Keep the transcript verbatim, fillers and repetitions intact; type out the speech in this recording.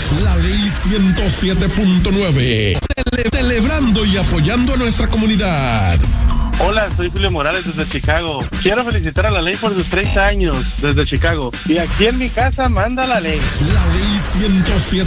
La Ley ciento siete punto nueve. Cele- celebrando y apoyando a nuestra comunidad. Hola, soy Julio Morales desde Chicago. Quiero felicitar a la ley por sus treinta años desde Chicago. Y aquí en mi casa manda la ley. La Ley ciento siete